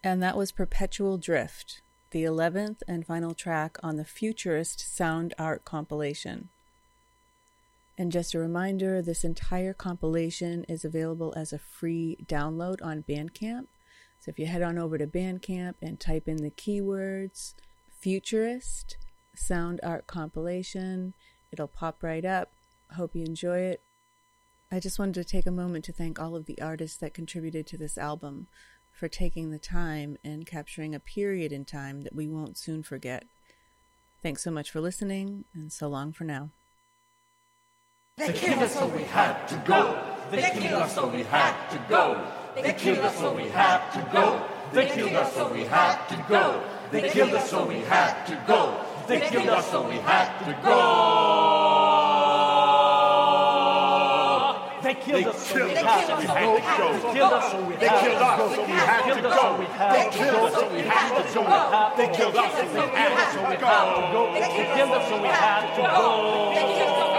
And that was Perpetual Drift, the 11th and final track on the Futurist Sound Art compilation. And just a reminder, this entire compilation is available as a free download on Bandcamp. So if you head on over to Bandcamp and type in the keywords Futurist Sound Art compilation, it'll pop right up. Hope you enjoy it. I just wanted to take a moment to thank all of the artists that contributed to this album for taking the time and capturing a period in time that we won't soon forget. Thanks so much for listening, and so long for now. They killed us so we had to go. They killed us so we had to go. They killed us so we had to go. They killed us so we had to go. They killed us so we had to go. They killed us so we had to go. They killed us so we had to go. They killed us so we had to go. They killed us so we had to go. They killed us so we had to go. They killed us so we had to go.